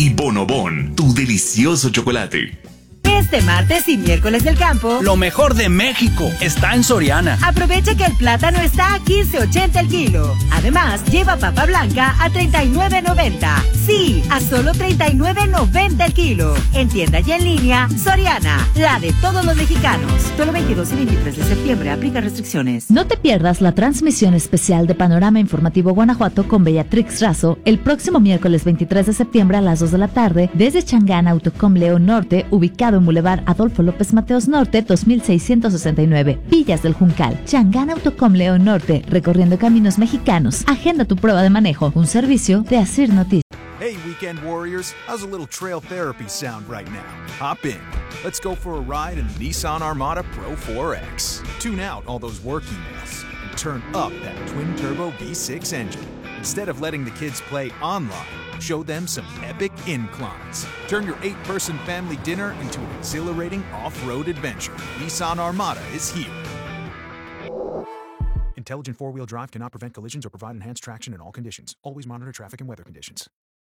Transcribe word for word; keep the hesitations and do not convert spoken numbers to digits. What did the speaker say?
y Bonobón, tu delicioso chocolate. Este martes y miércoles del campo, lo mejor de México está en Soriana. Aprovecha que el plátano está a quince ochenta el kilo. Además, lleva papa blanca a treinta y nueve noventa. Sí, a solo treinta y nueve noventa el kilo. En tienda y en línea, Soriana, la de todos los mexicanos. Solo veintidós y veintitrés de septiembre, aplica restricciones. No te pierdas la transmisión especial de Panorama Informativo Guanajuato con Beatrix Razo el próximo miércoles veintitrés de septiembre a las dos de la tarde desde Changán Autocom León Norte, ubicado en Boulevard Adolfo López Mateos Norte, dos mil seiscientos sesenta y nueve, Villas del Juncal. Changán Autocom León Norte, recorriendo caminos mexicanos. Agenda tu prueba de manejo, un servicio de Asir Noticias. Hey, weekend warriors, how's a little trail therapy sound right now? Hop in. Let's go for a ride in the Nissan Armada Pro four X. Tune out all those work emails and turn up that twin-turbo V six engine. Instead of letting the kids play online, show them some epic inclines. Turn your eight-person family dinner into an exhilarating off-road adventure. Nissan Armada is here. Intelligent four-wheel drive cannot prevent collisions or provide enhanced traction in all conditions. Always monitor traffic and weather conditions.